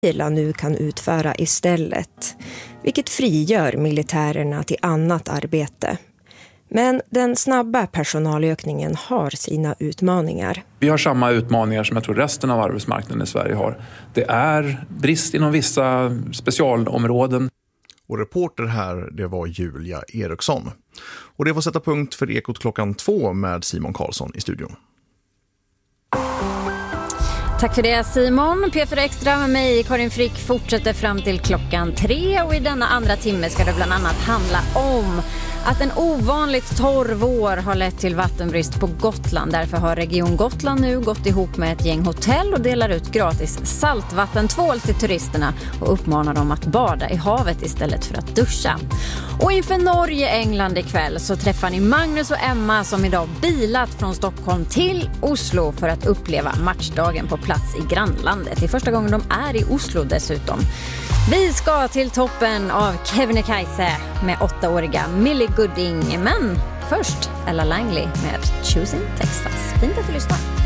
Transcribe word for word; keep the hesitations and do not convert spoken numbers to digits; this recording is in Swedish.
nu kan utföra istället, vilket frigör militärerna till annat arbete. Men den snabba personalökningen har sina utmaningar. Vi har samma utmaningar som jag tror resten av arbetsmarknaden i Sverige har. Det är brist inom vissa specialområden. Och reporter här, det var Julia Eriksson. Och det var sätta punkt för Ekot klockan två med Simon Karlsson i studion. Tack för det Simon. P fyra Extra med mig, Karin Frick, fortsätter fram till klockan tre. Och i denna andra timme ska det bland annat handla om att en ovanligt torr vår har lett till vattenbrist på Gotland. Därför har Region Gotland nu gått ihop med ett gäng hotell och delar ut gratis saltvattentvål till turisterna och uppmanar dem att bada i havet istället för att duscha. Och inför Norge-England ikväll så träffar ni Magnus och Emma som idag bilat från Stockholm till Oslo för att uppleva matchdagen på plats i grannlandet. Det är första gången de är i Oslo dessutom. Vi ska till toppen av Kebnekaise med åttaåriga Millie Gooding. Men först Ella Langley med Choosing Texas. Fint att du lyssnar.